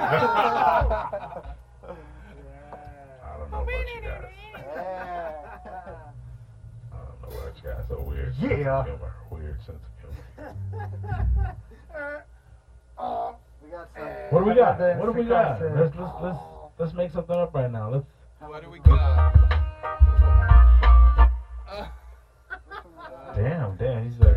don't know about you guys. I don't know about you guys. So weird. Sense of humor. Weird sense of humor. What do we got? What do we got? Let's make something up right now. What do we got? Damn, he's